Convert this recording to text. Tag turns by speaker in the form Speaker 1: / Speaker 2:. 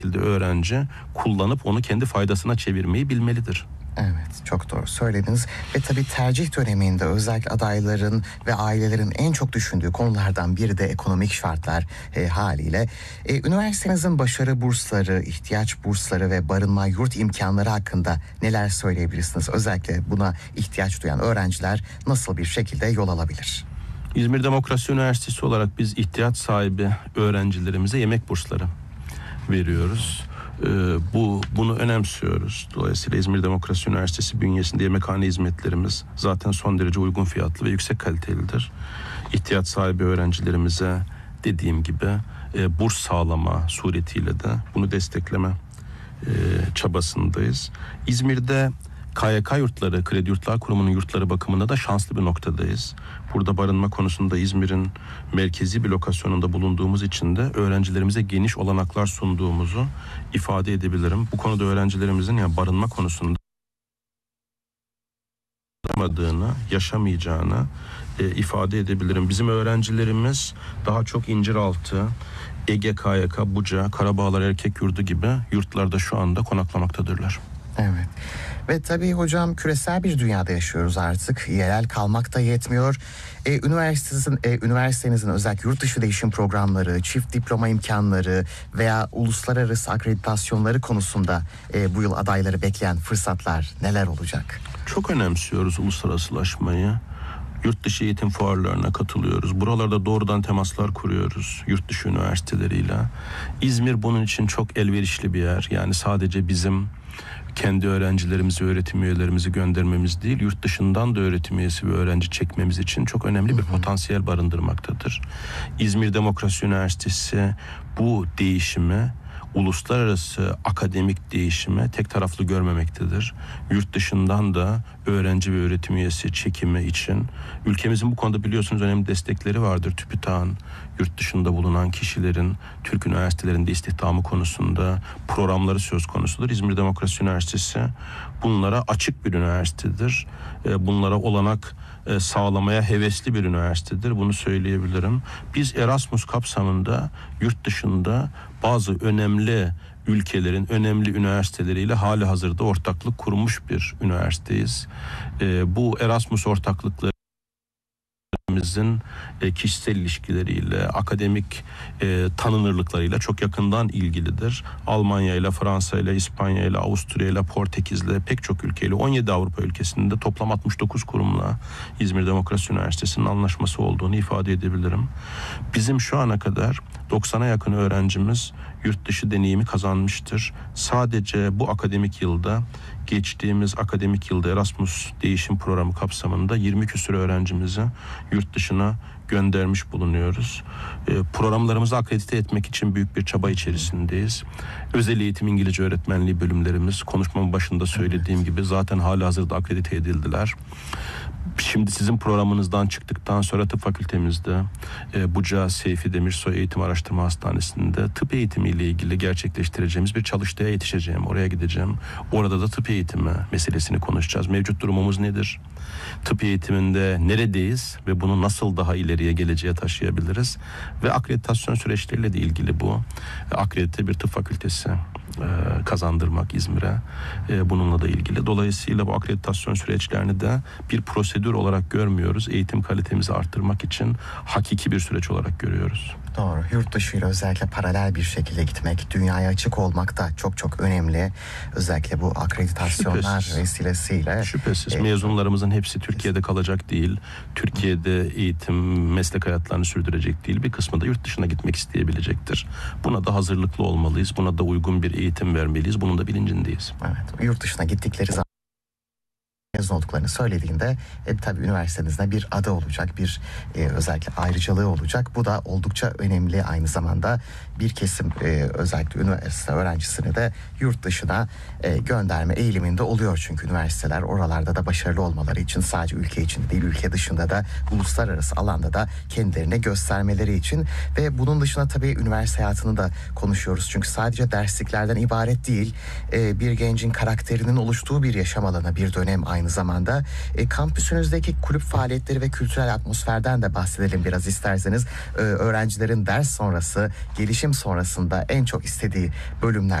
Speaker 1: öğrenci kullanıp onu kendi faydasına çevirmeyi bilmelidir.
Speaker 2: Evet, çok doğru söylediniz. Ve tabii tercih döneminde özellikle adayların ve ailelerin en çok düşündüğü konulardan biri de ekonomik şartlar haliyle. Üniversitenizin başarı bursları, ihtiyaç bursları ve barınma yurt imkanları hakkında neler söyleyebilirsiniz? Özellikle buna ihtiyaç duyan öğrenciler nasıl bir şekilde yol alabilir?
Speaker 1: İzmir Demokrasi Üniversitesi olarak biz ihtiyaç sahibi öğrencilerimize yemek bursları veriyoruz. Bunu önemsiyoruz. Dolayısıyla İzmir Demokrasi Üniversitesi bünyesinde yemekhane hizmetlerimiz zaten son derece uygun fiyatlı ve yüksek kalitelidir. İhtiyaç sahibi öğrencilerimize dediğim gibi burs sağlama suretiyle de bunu destekleme çabasındayız. İzmir'de KYK yurtları, Kredi Yurtlar Kurumu'nun yurtları bakımında da şanslı bir noktadayız. Burada barınma konusunda İzmir'in merkezi bir lokasyonunda bulunduğumuz için de öğrencilerimize geniş olanaklar sunduğumuzu ifade edebilirim. Bu konuda öğrencilerimizin yani barınma konusunda yaşamayacağını ifade edebilirim. Bizim öğrencilerimiz daha çok İnciraltı, Ege KYK, Buca, Karabağlar Erkek Yurdu gibi yurtlarda şu anda konaklamaktadırlar.
Speaker 2: Evet. Ve tabii hocam küresel bir dünyada yaşıyoruz artık. Yerel kalmak da yetmiyor. Üniversitenizin özellikle yurt dışı değişim programları, çift diploma imkanları veya uluslararası akreditasyonları konusunda bu yıl adayları bekleyen fırsatlar neler olacak?
Speaker 1: Çok önemsiyoruz uluslararasılaşmayı. Yurt dışı eğitim fuarlarına katılıyoruz. Buralarda doğrudan temaslar kuruyoruz yurt dışı üniversiteleriyle. İzmir bunun için çok elverişli bir yer. Yani sadece bizim kendi öğrencilerimizi, öğretim üyelerimizi göndermemiz değil, yurt dışından da öğretim üyesi ve öğrenci çekmemiz için çok önemli bir potansiyel barındırmaktadır. İzmir Demokrasi Üniversitesi bu değişimi, uluslararası akademik değişime tek taraflı görmemektedir. Yurt dışından da öğrenci ve öğretim üyesi çekimi için ülkemizin bu konuda biliyorsunuz önemli destekleri vardır. TÜBİTAK'ın yurt dışında bulunan kişilerin Türk üniversitelerinde istihdamı konusunda programları söz konusudur. İzmir Demokrasi Üniversitesi bunlara açık bir üniversitedir. Bunlara olanak sağlamaya hevesli bir üniversitedir. Bunu söyleyebilirim. Biz Erasmus kapsamında yurt dışında bazı önemli ülkelerin önemli üniversiteleriyle hali hazırda ortaklık kurmuş bir üniversiteyiz. Bu Erasmus ortaklıkları kişisel ilişkileriyle, akademik tanınırlıklarıyla çok yakından ilgilidir. Almanya ile, Fransa ile, İspanya ile, Avusturya ile, Portekiz ile, pek çok ülkeyle, 17 Avrupa ülkesinde toplam 69 kurumla İzmir Demokrasi Üniversitesi'nin anlaşması olduğunu ifade edebilirim. Bizim şu ana kadar 90'a yakın öğrencimiz yurt dışı deneyimi kazanmıştır. Sadece bu akademik yılda, geçtiğimiz akademik yılda Erasmus değişim programı kapsamında 20 küsur öğrencimizi yurt dışına göndermiş bulunuyoruz. Programlarımızı akredite etmek için büyük bir çaba içerisindeyiz. Özel eğitim İngilizce öğretmenliği bölümlerimiz, konuşmamın başında söylediğim gibi zaten halihazırda akredite edildiler. Şimdi sizin programınızdan çıktıktan sonra tıp fakültemizde Buca Seyfi Demirsoy Eğitim Araştırma Hastanesi'nde tıp eğitimiyle ilgili gerçekleştireceğimiz bir çalıştaya yetişeceğim. Oraya gideceğim. Orada da tıp eğitimi meselesini konuşacağız. Mevcut durumumuz nedir? Tıp eğitiminde neredeyiz ve bunu nasıl daha ileriye geleceğe taşıyabiliriz? Ve akreditasyon süreçleriyle de ilgili bu. Akredite bir tıp fakültesi kazandırmak İzmir'e bununla da ilgili. Dolayısıyla bu akreditasyon süreçlerini de bir prosedür olarak görmüyoruz. Eğitim kalitemizi arttırmak için hakiki bir süreç olarak görüyoruz.
Speaker 2: Doğru. Yurt dışıyla özellikle paralel bir şekilde gitmek, dünyaya açık olmak da çok çok önemli. Özellikle bu akreditasyonlar vesilesiyle.
Speaker 1: Şüphesiz. Mezunlarımızın hepsi Türkiye'de kalacak değil. Türkiye'de eğitim, meslek hayatlarını sürdürecek değil. Bir kısmı da yurt dışına gitmek isteyebilecektir. Buna da hazırlıklı olmalıyız. Buna da uygun bir eğitim vermeliyiz. Bunun da bilincindeyiz.
Speaker 2: Evet. Yurt dışına gittikleri zaman mezun olduklarını söylediğinde tabii üniversitenizde bir adı olacak, bir özellikle ayrıcalığı olacak. Bu da oldukça önemli aynı zamanda bir kesim özellikle üniversite öğrencisini de yurt dışına gönderme eğiliminde oluyor. Çünkü üniversiteler oralarda da başarılı olmaları için sadece ülke içinde değil, ülke dışında da uluslararası alanda da kendilerini göstermeleri için ve bunun dışında tabii üniversite hayatını da konuşuyoruz. Çünkü sadece dersliklerden ibaret değil, bir gencin karakterinin oluştuğu bir yaşam alanı, bir dönem aynı aynı zamanda. Kampüsünüzdeki kulüp faaliyetleri ve kültürel atmosferden de bahsedelim biraz isterseniz. Öğrencilerin ders sonrası, gelişim sonrasında en çok istediği bölümler